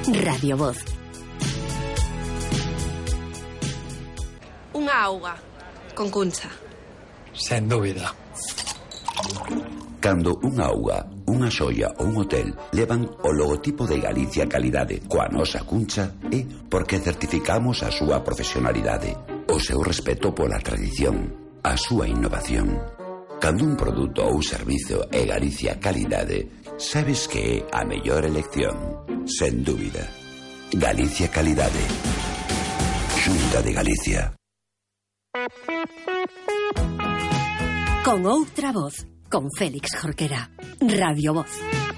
Radio Voz. Unha auga con Cuncha. Sen dúbida. Cando unha auga, unha xoia ou un hotel levan o logotipo de Galicia Calidade coa nosa Cuncha, é porque certificamos a súa profesionalidade, o seu respeto pola tradición, a súa innovación. Cando un produto ou servizo é Galicia Calidade, sabes que é a mellor elección, sen dúbida. Galicia Calidade. Xunta de Galicia. Con outra voz, con Félix Jorquera. Radio Voz.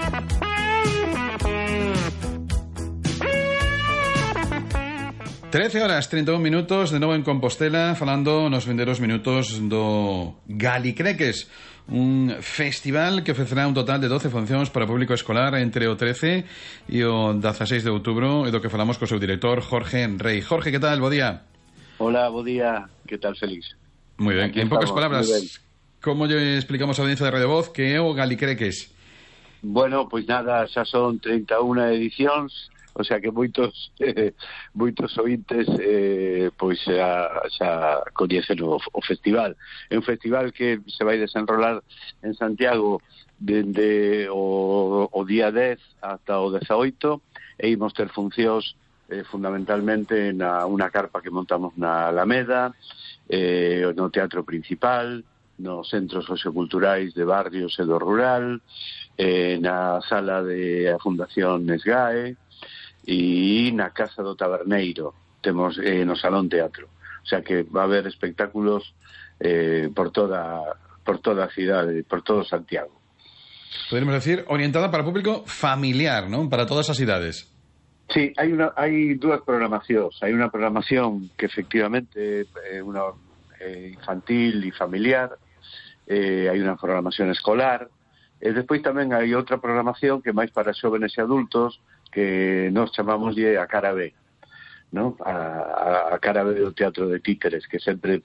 Trece horas, 31 minutos, de novo en Compostela, falando nos vindeiros minutos do Galicreques, un festival que ofrecerá un total de 12 funcións para o público escolar entre o 13 e o 16 de outubro, e do que falamos co seu director, Jorge Rey. Jorge, que tal? Bo día. Hola, bo día. Que tal, Félix? Moi ben. En poucas palabras, como lle explicamos a audiencia de Radio Voz que é o Galicreques? Bueno, pois nada, xa son 31 edicións, o sea que moitos ointes pois xa coñecen o festival. É un festival que se vai desenrolar en Santiago dende o día 10 ata o 18, e imos ter funcións fundamentalmente na unha carpa que montamos na Alameda, no Teatro Principal, nos centros socioculturais de barrios e do rural, na sala de a Fundación Esgae, e na Casa do Taberneiro temos no Salón Teatro, o sea que va a haber espectáculos por toda a cidade, por todo Santiago. Podemos decir, orientada para público familiar, ¿no? Para todas as idades. Sí, hai dúas programacións. Hai unha programación que efectivamente é unha infantil e familiar, hai unha programación escolar, e despois tamén hai outra programación que máis para xóvenes e adultos, que nos chamámoslle a cara B, ¿no? A cara B do teatro de títeres, que sempre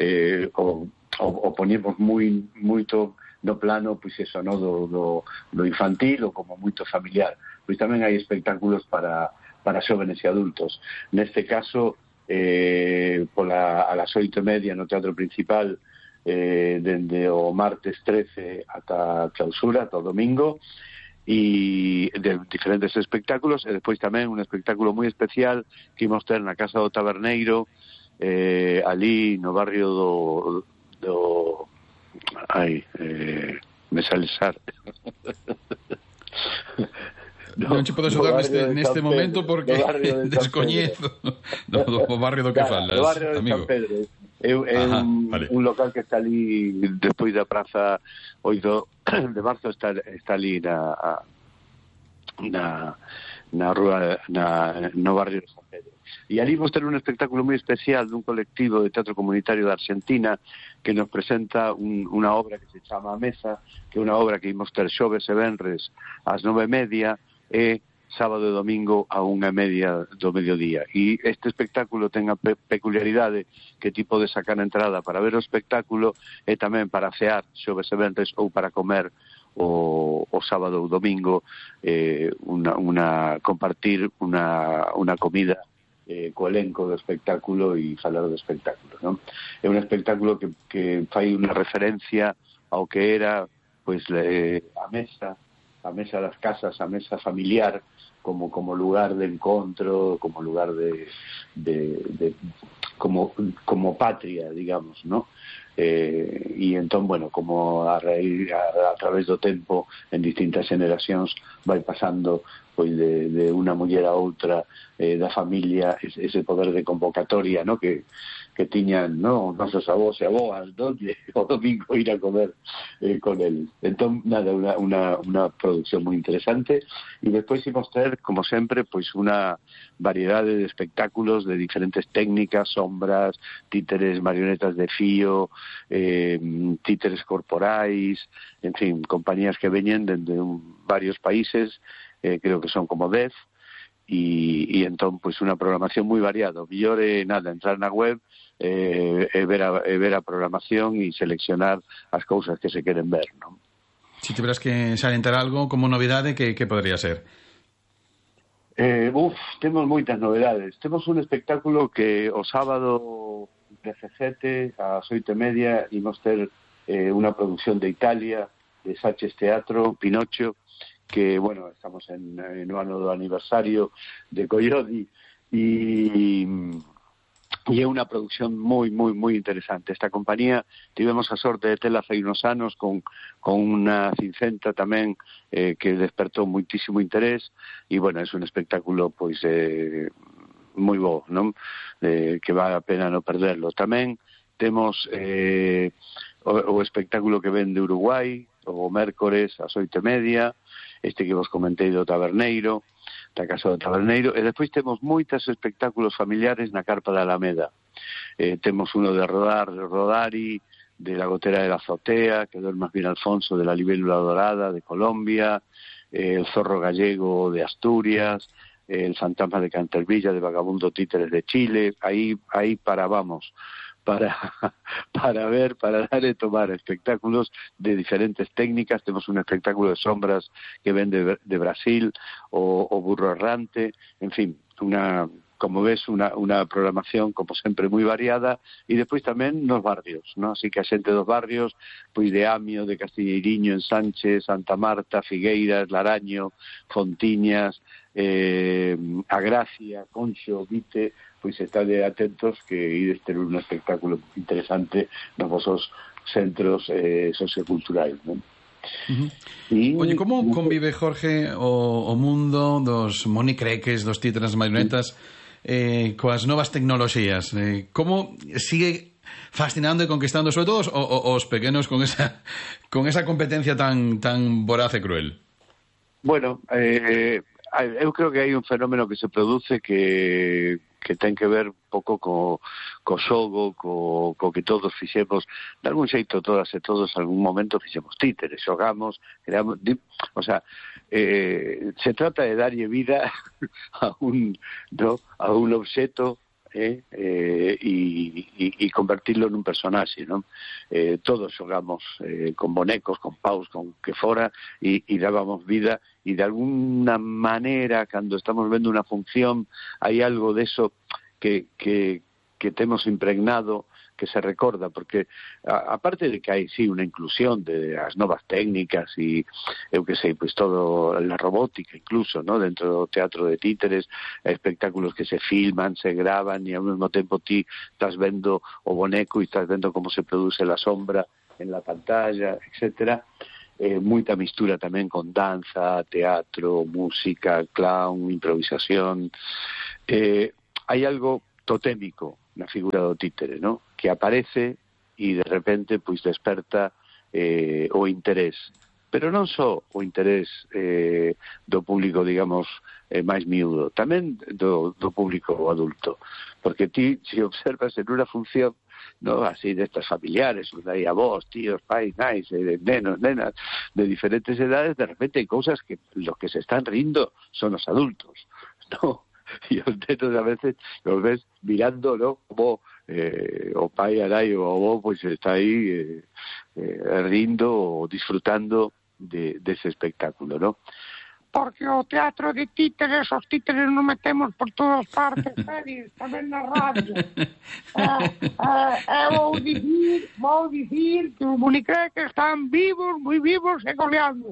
o poñemos moito no plano, pois eso, no, do infantil ou como moito familiar. Pois tamén hai espectáculos para xóvenes e adultos. Neste caso, a las 8:30 no Teatro Principal, dende o martes 13 ata a clausura, ata o domingo, e de diferentes espectáculos, e despois tamén un espectáculo moi especial que imos ter na Casa do Taberneiro, ali no barrio do me sale Sar. Non che podo axudar neste momento porque descoñezo do barrio do que falas, do barrio de amigo. San Pedro. É un local que está ali despois da praza 8 de marzo, está ali na rúa, no barrio de San Pedro. E ali vamos ter un espectáculo moi especial dun colectivo de teatro comunitario da Argentina que nos presenta unha obra que se chama A Mesa, que é unha obra que imos ter xoves e venres ás 9:30 e sábado e domingo a 1:30 do mediodía. E este espectáculo ten a peculiaridade que ti podes sacar a entrada para ver o espectáculo e tamén para cear xoves e venres ou para comer o sábado ou domingo, compartir unha comida co elenco do espectáculo e falar do espectáculo, non? É un espectáculo que fai unha referencia ao que era pois a mesa das casas, a mesa familiar, como lugar de encontro, como lugar de como patria, digamos, ¿no? E entón, bueno, como a través do tempo, en distintas xeneracións, vai pasando pois de unha muller a outra, da familia, ese poder de convocatoria, ¿no? que tiñan, ¿no? Nosos avós e aboas, ¿no? O domingo ir a comer con él. Entón, nada, unha producción moi interesante, e despois imos ter, como sempre, pois unha variedade de espectáculos de diferentes técnicas, sombras, títeres, marionetas de fío, títeres corporais, en fin, compañías que veñen dende varios países, creo que son como 10, e entón, pois, unha programación moi variada. O mellor é, nada, entrar na web e ver a programación e seleccionar as cousas que se queren ver, non? Si tiveras que salientar algo como novidade, que podría ser? Temos moitas novedades. Temos un espectáculo que o sábado 17 ás 8:30 imos ter unha produción de Italia, de Sánchez Teatro, Pinocho, que, bueno, estamos no ano do aniversario de Collodi, e é unha produción moi interesante. Esta compañía tivemos a sorte de tela fai uns anos con unha cincenta tamén que despertou moitísimo interés, e, bueno, é un espectáculo pois moi bo, non? Que vale a pena non perderlo. Tamén temos o espectáculo que ven de Uruguai, o mércores ás 8:30, este que vos comentei do Taberneiro, da Casa do Taberneiro, e despois temos moitos espectáculos familiares na Carpa da Alameda. Temos uno de Rodari, de La Gotera de la Azotea, que duermas bien Alfonso, de La Libélula Dorada, de Colombia, el Zorro Gallego, de Asturias, el Fantasma de Cantervilla, de Vagabundo Títeres, de Chile. Ahí parábamos para ver, para dar e tomar espectáculos de diferentes técnicas. Temos un espectáculo de sombras que ven de Brasil, o Burro Errante, en fin, como ves, una programación, como sempre, moi variada, e despois tamén nos barrios, ¿no? Así que a xente dos barrios, pois de Amio, de Castiñeiriño, en Sánchez, Santa Marta, Figueiras, Laraño, Fontiñas, A Gracia, Conxo, Vite, pois estade atentos que ides ter un espectáculo interesante nos vosos centros socioculturais, non? Oye, como convive, Jorge, o mundo dos monicreques, dos títeres, marionetas, coas novas tecnoloxías? Como sigue fascinando e conquistando, sobre todo, os pequenos con esa competencia tan voraz e cruel? Bueno, eu creo que hai un fenómeno que se produce que ten que ver un pouco co xogo, co que todos fixemos, de algún xeito todas e todos algún momento fixemos títeres, xogamos, creamos, o sea, se trata de darlle vida a un obxeto e convertirlo nun personaxe, non? Todos xogamos con bonecos, con paus, con que fora, e dábamos vida, e de alguna maneira, cando estamos vendo unha función, hai algo deso que temos impregnado, que se recorda, porque aparte de que hai, sí, unha inclusión de as novas técnicas e, eu que sei, pois todo, la robótica incluso, ¿no? Dentro do teatro de títeres, espectáculos que se filman, se graban, e ao mesmo tempo ti estás vendo o boneco e estás vendo como se produce la sombra en la pantalla, etcétera. Moita mistura tamén con danza, teatro, música, clown, improvisación. Hai algo totémico na figura do títere, ¿no? Que aparece e de repente pois desperta o interés, pero non só o interés do público, digamos, máis miúdo, tamén do público adulto, porque ti, se observas en unha función, no, así destas familiares, onde hai avós, tíos, pais, nais, nenos, nenas de diferentes edades, de repente hai cousas que los que se están rindo son os adultos, no? E os nenos a veces los ves mirando, ¿no? Como o pai, a nai, o avó, pois está aí rindo ou disfrutando dese espectáculo, ¿no? Porque o teatro de títeres, os títeres non metemos por todas partes, tamén na radio. Vou dicir que os monicreques están vivos, moi vivos e goleando.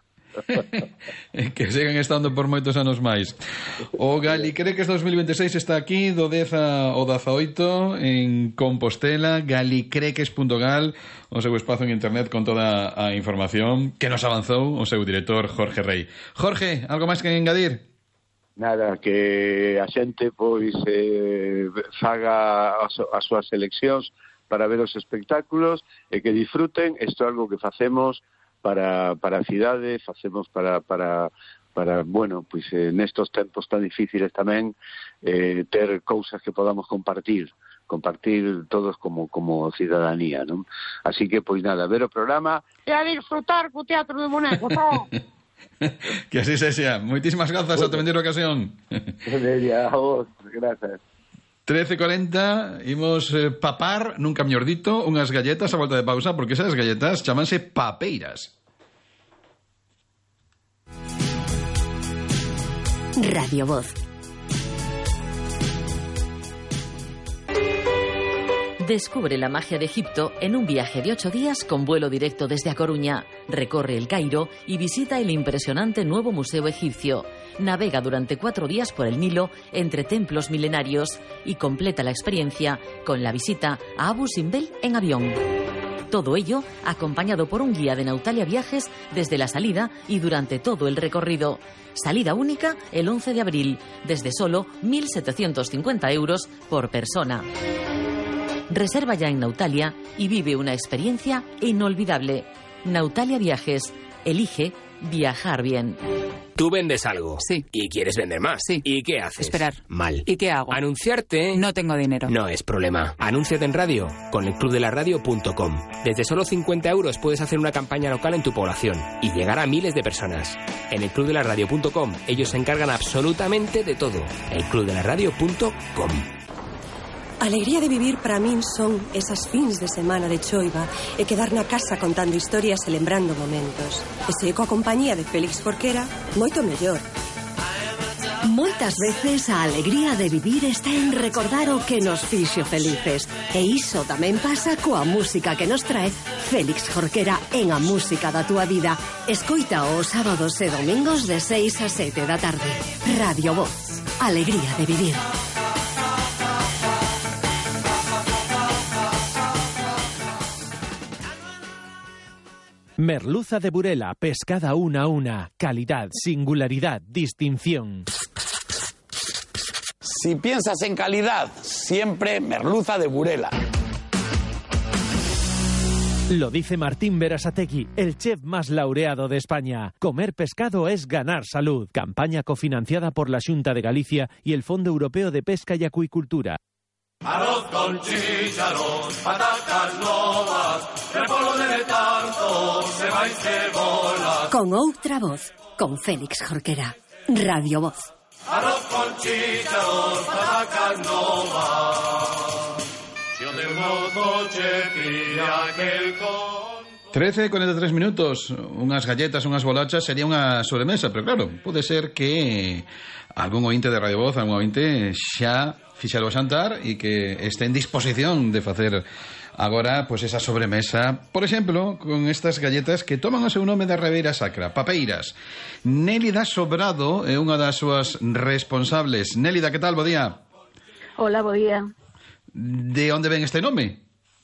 Que sigan estando por moitos anos máis. O Galicreques 2026 está aquí do 10 ao 18 en Compostela, galicreques.gal, o seu espazo en internet con toda a información que nos avanzou o seu director Jorge Rey. Jorge, algo máis que engadir? Nada, que a xente pois faga as súas seleccións para ver os espectáculos e que disfruten. Isto é algo que facemos para a cidade, facemos para bueno, pois nestos tempos tan difíciles tamén ter cousas que podamos compartir todos como cidadanía, non? Así que, pois nada, ver o programa e a disfrutar co teatro de bonecos, non? Que así sexa. Moitísimas grazas, a te vender ocasión. A vos, grazas. 13:40, imos papar, nunca mellor dito, unhas galletas a volta de pausa, porque esas galletas chamanse papeiras. Radio Voz. Descubre la magia de Egipto en un viaje de 8 días con vuelo directo desde A Coruña. Recorre el Cairo y visita el impresionante nuevo museo egipcio. Navega durante 4 días por el Nilo entre templos milenarios y completa la experiencia con la visita a Abu Simbel en avión. Todo ello acompañado por un guía de Nautalia Viajes desde la salida y durante todo el recorrido. Salida única el 11 de abril, desde solo 1.750 euros por persona. Reserva ya en Nautalia y vive una experiencia inolvidable. Nautalia Viajes. Elige viajar bien. Tú vendes algo. Sí. Y quieres vender más. Sí. ¿Y qué haces? Esperar. Mal. ¿Y qué hago? Anunciarte. No tengo dinero. No es problema. Anúnciate en radio con elclubdelaradio.com. Desde solo 50 euros puedes hacer una campaña local en tu población y llegar a miles de personas. En elclubdelaradio.com ellos se encargan absolutamente de todo. elclubdelaradio.com. Alegría de vivir para min son esas fins de semana de choiva e quedar na casa contando historias e lembrando momentos. E se coa compañía de Félix Jorquera, moito mellor. Moitas veces a alegría de vivir está en recordar o que nos fixo felices. E iso tamén pasa coa música que nos trae Félix Jorquera en A Música da Túa Vida. Escoita os sábados e domingos de 6 a 7 da tarde. Radio Voz. Alegría de vivir. Merluza de Burela, pescada una a una. Calidad, singularidad, distinción. Si piensas en calidad, siempre merluza de Burela. Lo dice Martín Berasategui, el chef más laureado de España. Comer pescado es ganar salud. Campaña cofinanciada por la Xunta de Galicia y el Fondo Europeo de Pesca y Acuicultura. Arroz con chícharos, patatas novas, repollo de tanto, ceba y cebola. Con outra voz, con Félix Jorquera. Radio Voz. Arroz con chícharos, patatas novas. Yo de mozo che pilla aquel con... 13:43 minutos, unhas galletas, unhas bolachas, sería unha sobremesa, pero claro, pode ser que algún ointe de Radio Voz, algún ointe xa fixero o xantar e que este en disposición de facer agora pois esa sobremesa, por exemplo, con estas galletas que toman o seu nome da Ribeira Sacra, papeiras. Nélida Sobrado é unha das súas responsables. Nélida, que tal? Bo día. Hola, bo día. De onde ven este nome?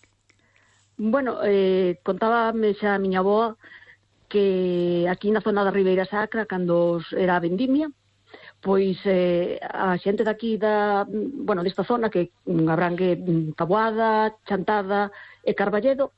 Bueno, contábame xa a miña avoa que aquí na zona da Ribeira Sacra, cando era a vendimia, pois a xente daqui desta zona que abrangue Taboada, Chantada e Carballedo,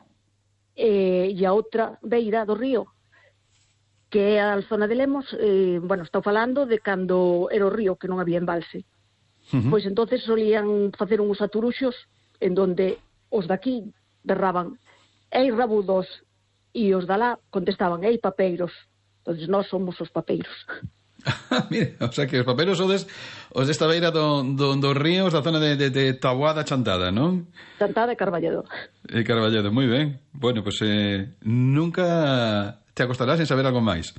e a outra beira do río, que é a zona de Lemos, estou falando de cando era o río, que non había embalse. Pois entonces solían facer uns aturuxos en donde os daqui berraban ei rabudos e os dalá contestaban ei papeiros. Entonces nós somos os papeiros. Mira, o sea que os papeiros os desta beira do río, da zona de Taboada, Chantada, non? Chantada e Carballedo. E Carballedo, moi ben. Bueno, pues nunca te acostarás sen saber algo máis.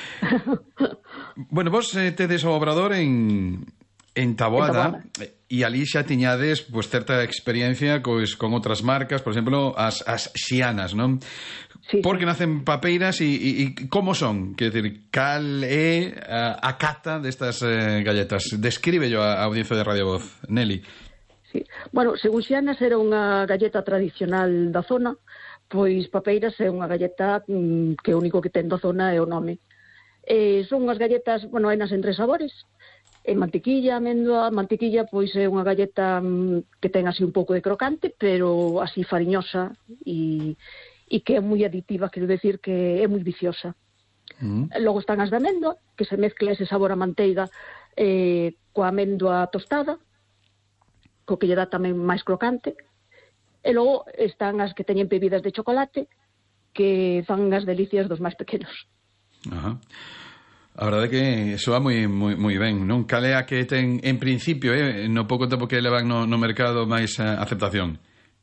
Bueno, vos tedes o obrador en Taboada, e ali xa tiñades pues, certa experiencia con outras marcas, por exemplo, as xianas, non? Sí. Porque nacen papeiras e como son? Quer dizer, cal é a cata destas galletas? Descríbello a audiencia de Radio Voz, Nelly. Sí. Bueno, según xianas era unha galleta tradicional da zona, pois papeiras é unha galleta que o único que ten da zona é o nome. Son unhas galletas, hai nas en 3 sabores, mantequilla, amêndoa. Mantequilla pois é unha galleta que ten así un pouco de crocante, pero así fariñosa e que é moi aditiva, quero decir que é moi viciosa. Logo están as de amêndoa, que se mezcla ese sabor a manteiga coa amêndoa tostada, co que lle dá tamén máis crocante. E logo están as que teñen bebidas de chocolate, que fan as delicias dos máis pequenos. Ajá. A verdade é que soa moi ben, non? Cal é a que ten, en principio, no pouco tempo que levan no mercado máis aceptación?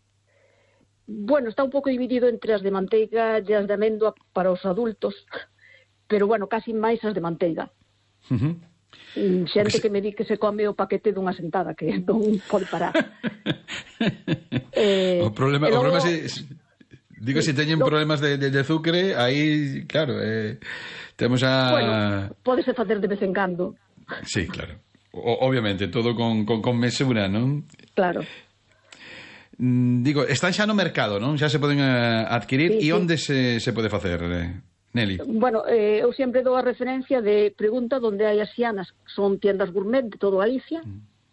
Bueno, está un pouco dividido entre as de manteiga e as de amêndoa para os adultos, pero, casi máis as de manteiga. Xente que me di que se come o paquete dunha sentada, que non pode parar. O problema digo, se teñen problemas de azúcar, aí, claro, temos a... Bueno, pódese facer de vez en cando. Sí, claro. Obviamente, todo con mesura, non? Claro. Digo, están xa no mercado, non? Xa se poden adquirir. E onde se pode facer, Nelly? Bueno, eu sempre dou a referencia de pregunta onde hai as xianas. Son tiendas gourmet de todo Galicia.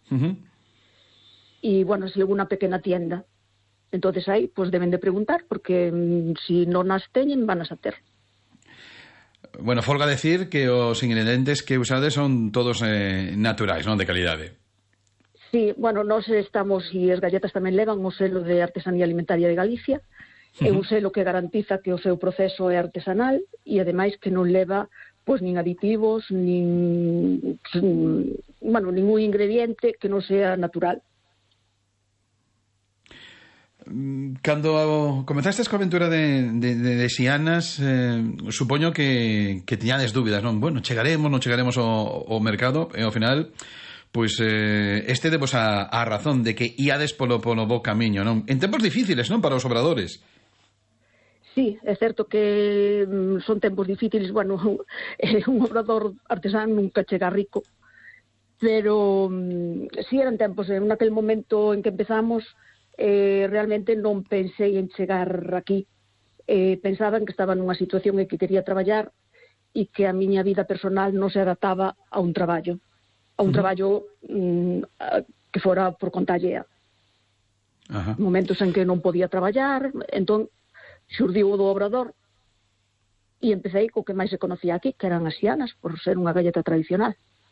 E, bueno, se alguna pequena tienda. Entonces aí, pues deben de preguntar, porque si non as teñen, van a ter. Bueno, folga decir que os ingredientes que usades son todos naturais, non? De calidade. Sí, bueno, nós estamos, e as galletas tamén levan o selo de Artesanía Alimentaria de Galicia. É un selo que garantiza que o seu proceso é artesanal e, ademais, que non leva pois nin aditivos, nin ningún ingrediente que non sea natural. Cando comezastes coa aventura de xianas, supoño que tiñades dúbidas, non? Bueno, chegaremos, non chegaremos ao mercado, e ao final, pois este demos a razón de que iades polo bo camiño, non? En tempos difíciles, non? Para os obradores. Sí, é certo que son tempos difíciles. Bueno, un obrador artesán nunca chega rico, pero sí eran tempos. En aquel momento en que empezamos, realmente non pensei en chegar aquí. Pensaba en que estaba nunha situación en que quería traballar e que a miña vida personal non se adaptaba a un traballo. A un traballo que fora por conta allea. Momentos en que non podía traballar, entón xurdiu o do obrador e empecé co que máis se conocía aquí, que eran as xianas, por ser unha galleta tradicional.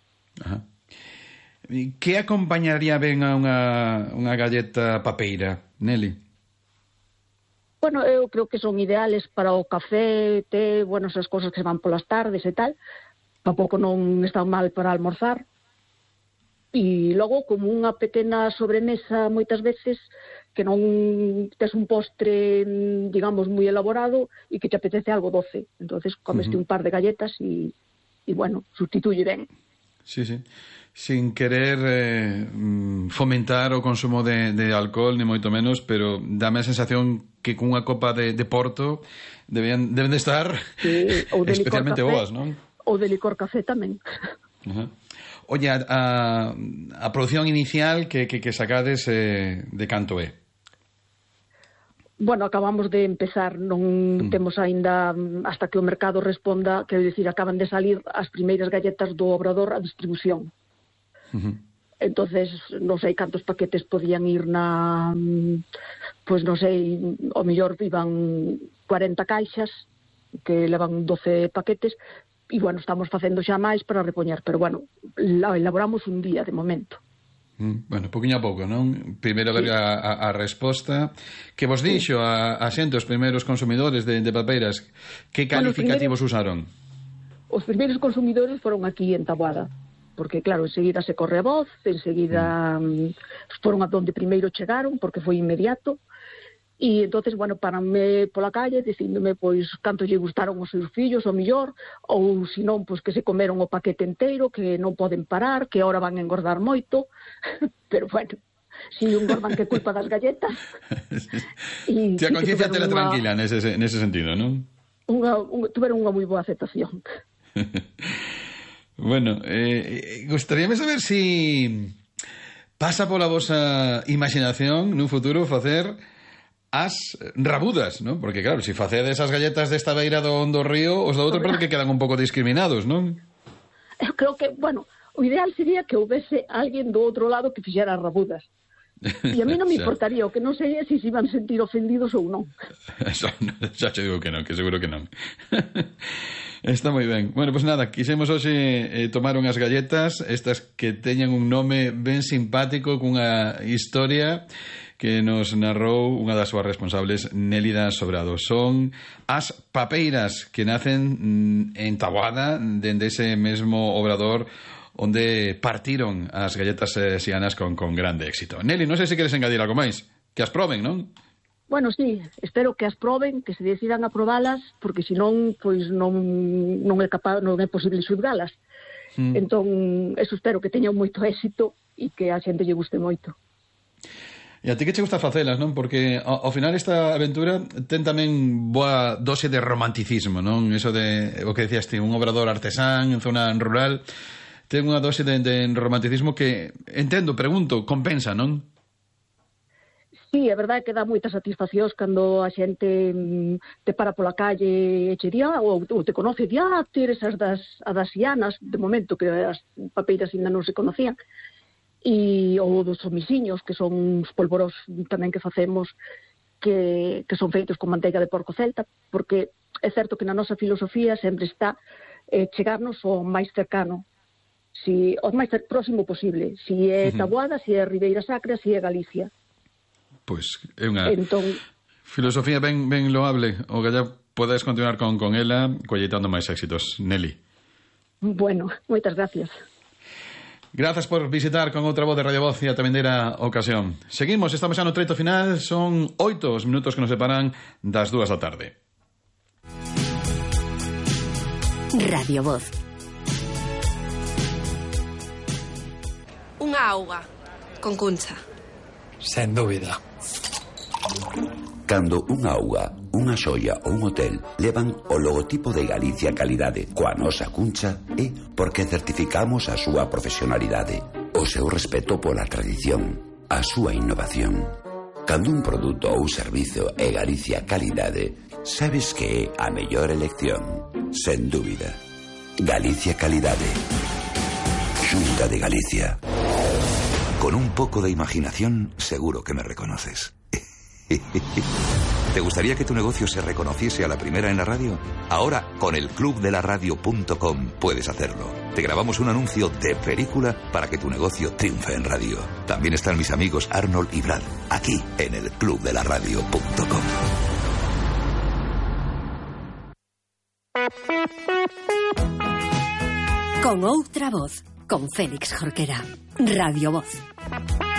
Que acompañaría ben a unha galleta papeira, Nelly? Bueno, eu creo que son ideales para o café, té, bueno, esas cosas que se van polas tardes e tal. Tampouco non están mal para almorzar. E logo, como unha pequena sobremesa, moitas veces, que non tes un postre, digamos, moi elaborado e que te apetece algo doce. Entonces, comeste un par de galletas e bueno, sustituye ben. Sí. Sin querer fomentar o consumo de alcohol, ni moito menos, pero dame a sensación que cunha copa de Porto deben de estar especialmente boas, non? Ou de licor café tamén. Oye, a produción inicial que sacades de canto é? Bueno, acabamos de empezar, non temos aínda hasta que o mercado responda, quero dicir, acaban de salir as primeiras galletas do obrador a distribución. Entonces, non sei cantos paquetes podían ir pois non sei, ao mellor iban 40 caixas que levan 12 paquetes e, bueno, estamos facendo xa máis para repoñer, pero, bueno, elaboramos un día de momento. Bueno, poquinho a pouco, non? Primeiro ver a resposta. Que vos dixo a xente, os primeiros consumidores de papeiras? Que calificativos usaron? Os primeiros consumidores foron aquí en Taboada, porque, claro, enseguida se corre a voz, enseguida foron a donde primeiro chegaron, porque foi inmediato, e entonces, bueno, paranme pola calle dicíndome, pois, canto lle gustaron os seus fillos, o millor, ou, se non, pois, que se comeron o paquete inteiro, que non poden parar, que ahora van a engordar moito, pero, bueno, si engordan, que culpa das galletas. Ti a conciencia tela tranquila nese sentido, non? Tuveron unha moi boa aceptación. Bueno, gustaríame saber si pasa pola vosa imaginación nun futuro facer as rabudas, non? Porque, claro, se facedes as galletas desta beira do río, os do outro parece que quedan un pouco discriminados, non? Eu creo que, bueno, o ideal sería que houvese alguén do outro lado que fixera as rabudas. E a mí non me importaría, o que non sei é se se iban sentir ofendidos ou non. Xa te digo que non, que seguro que non. Está moi ben. Bueno, pois nada, quixemos hoxe tomar unhas galletas, estas que teñan un nome ben simpático, cunha historia que nos narrou unha das súas responsables, Nélida Sobrado. Son as papeiras que nacen en Taboada, dende ese mesmo obrador onde partiron as galletas xianas con grande éxito. Nelly, non sei se queres engadir algo máis. Que as proben, non? Bueno, sí, espero que as proben, que se decidan a probalas, porque senón, pois non é posible xulgalas. Entón, eso espero que teña moito éxito e que a xente lle guste moito. E a ti que che gusta facelas, non? Porque ao final esta aventura ten tamén boa dose de romanticismo, non? Eso de, o que decías ti, un obrador artesán en zona rural, ten unha dose de romanticismo que, entendo, pregunto, compensa, non? Sí, é verdade que dá moitas satisfaccións cando a xente te para pola calle e che di, ou te conoce, di, ti eres as das Ianas, de momento que as papeiras ainda non se conocían, ou dos homiciños, que son uns polvoros tamén que facemos, que son feitos con manteiga de porco celta, porque é certo que na nosa filosofía sempre está chegarnos ao máis cercano, ao máis próximo posible, si é Taboada, si é Ribeira Sacra, si é Galicia. Pois é unha filosofía ben loable. O galla podes continuar con ela colleitando máis éxitos. Nelly. Bueno, moitas gracias. Grazas por visitar con outra voz de Radio Voz e a tabendeira ocasión. Seguimos, estamos xa no treito final. Son 8 os minutos que nos separan das 2 da tarde. Radio Voz. Unha auga con Cuncha. Sen dúbida. Cando unha auga, unha xoia ou un hotel levan o logotipo de Galicia Calidade coa nosa Cuncha é porque certificamos a súa profesionalidade, o seu respeto pola tradición, a súa innovación. Cando un produto ou servizo é Galicia Calidade, sabes que é a mellor elección, sen dúbida. Galicia Calidade. Xunta de Galicia. Con un poco de imaginación, seguro que me reconoces. ¿Te gustaría que tu negocio se reconociese a la primera en la radio? Ahora, con el clubdelaradio.com puedes hacerlo. Te grabamos un anuncio de película para que tu negocio triunfe en radio. También están mis amigos Arnold y Brad, aquí en el clubdelaradio.com. Con outra voz, con Félix Jorquera. Radio Voz.